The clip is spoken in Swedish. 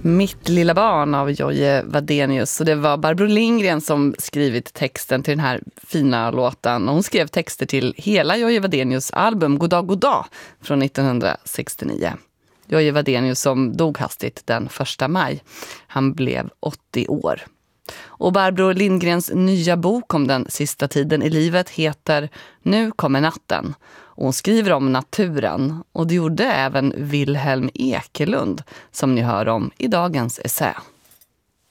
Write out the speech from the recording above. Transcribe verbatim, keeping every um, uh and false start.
Mitt lilla barn av Jojje Wadenius. Och det var Barbro Lindgren som skrivit texten till den här fina låten. Hon skrev texter till hela Jojje Wadenius album Goddag, goddag från nittonhundrasextionio. Jojje Wadenius som dog hastigt den första maj. Han blev åttio år. Och Barbro Lindgrens nya bok om den sista tiden i livet heter Nu kommer natten. Och hon skriver om naturen, och det gjorde även Wilhelm Ekelund som ni hör om i dagens essä.